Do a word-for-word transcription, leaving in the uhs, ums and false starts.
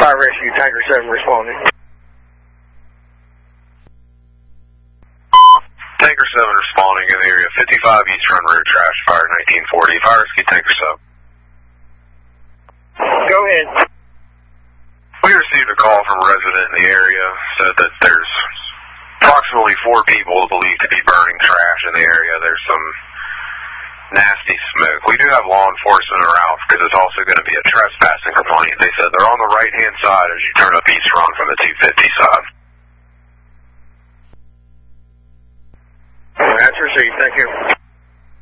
Fire Rescue, Tanker seven responding. Tanker seven responding in the area fifty-five East Run Road, trash fire nineteen forty. Fire Rescue, Tanker seven. Go ahead. We received a call from a resident in the area, said that there's approximately four people believed to be burning trash in the area. There's some nasty smoke. We do have law enforcement around because it's also going to be a trespassing complaint. They said they're on the right-hand side as you turn up East Run from the two fifty side. That's received. Thank you.